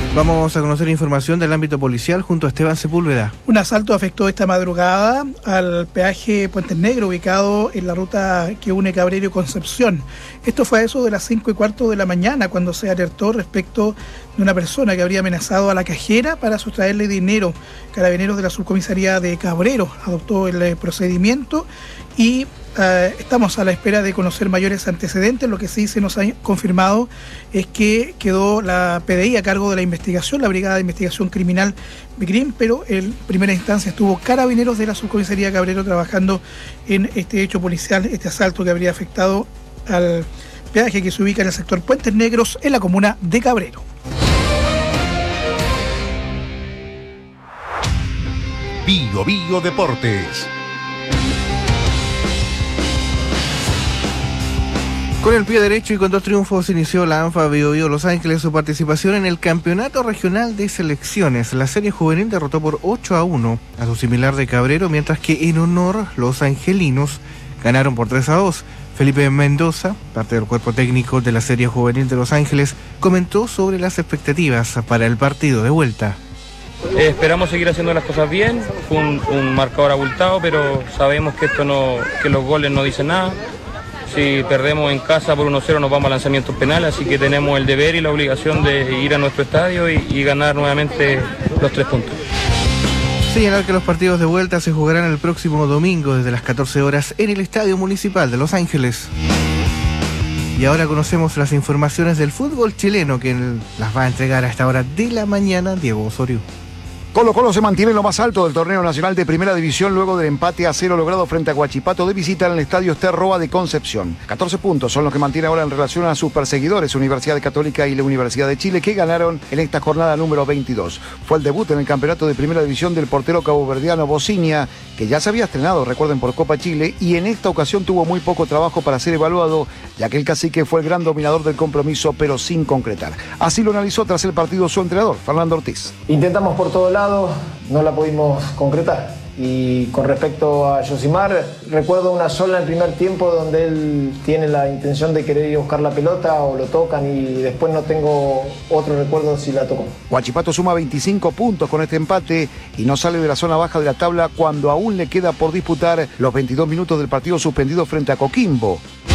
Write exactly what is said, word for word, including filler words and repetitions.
Vamos a conocer información del ámbito policial junto a Esteban Sepúlveda. Un asalto afectó esta madrugada al peaje Puentes Negro, ubicado en la ruta que une Cabrero y Concepción. Esto fue a eso de las cinco y cuarto de la mañana, cuando se alertó respecto de una persona que habría amenazado a la cajera para sustraerle dinero. Carabineros de la subcomisaría de Cabrero adoptó el procedimiento y Uh, estamos a la espera de conocer mayores antecedentes. Lo que sí se nos ha confirmado es que quedó la P D I a cargo de la investigación, la Brigada de Investigación Criminal BICRIM, pero en primera instancia estuvo Carabineros de la subcomisaría de Cabrero trabajando en este hecho policial, este asalto que habría afectado al peaje que se ubica en el sector Puentes Negros en la comuna de Cabrero. Bio Bio Deportes. Con el pie derecho y con dos triunfos inició la ANFA Bio Bio Los Ángeles su participación en el Campeonato Regional de Selecciones. La serie juvenil derrotó por ocho a uno a su similar de Cabrero, mientras que en honor los angelinos ganaron por tres a dos. Felipe Mendoza, parte del cuerpo técnico de la serie juvenil de Los Ángeles, comentó sobre las expectativas para el partido de vuelta. Eh, esperamos seguir haciendo las cosas bien. Fue un, un marcador abultado, pero sabemos que esto no, que los goles no dicen nada. Si perdemos en casa por uno cero nos vamos a lanzamientos penales, así que tenemos el deber y la obligación de ir a nuestro estadio y, y ganar nuevamente los tres puntos. Señalar que los partidos de vuelta se jugarán el próximo domingo desde las catorce horas en el Estadio Municipal de Los Ángeles. Y ahora conocemos las informaciones del fútbol chileno que las va a entregar a esta hora de la mañana Diego Osorio. Colo Colo se mantiene en lo más alto del torneo nacional de primera división luego del empate a cero logrado frente a Huachipato de visita en el estadio Sterroa de Concepción. catorce puntos son los que mantiene ahora en relación a sus perseguidores, Universidad Católica y la Universidad de Chile, que ganaron en esta jornada número veintidós. Fue el debut en el campeonato de primera división del portero caboverdiano Bocinia, que ya se había estrenado, recuerden, por Copa Chile, y en esta ocasión tuvo muy poco trabajo para ser evaluado, ya que el cacique fue el gran dominador del compromiso, pero sin concretar. Así lo analizó tras el partido su entrenador, Fernando Ortiz. Intentamos por todos lados, no la pudimos concretar. Y con respecto a Yosimar, recuerdo una sola en el primer tiempo donde él tiene la intención de querer ir a buscar la pelota o lo tocan y después no tengo otro recuerdo si la tocó. Huachipato suma veinticinco puntos con este empate y no sale de la zona baja de la tabla cuando aún le queda por disputar los veintidós minutos del partido suspendido frente a Coquimbo.